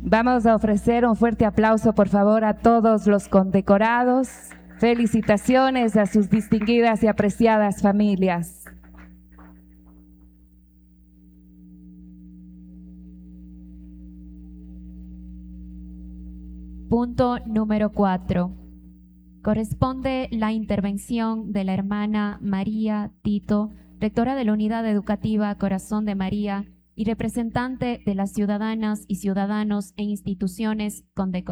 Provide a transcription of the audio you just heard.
Vamos a ofrecer un fuerte aplauso, por favor, a todos los condecorados. Felicitaciones a sus distinguidas y apreciadas familias. Punto número 4. Corresponde la intervención de la hermana María Tito, rectora de la Unidad Educativa Corazón de María y representante de las ciudadanas y ciudadanos e instituciones condecoradas.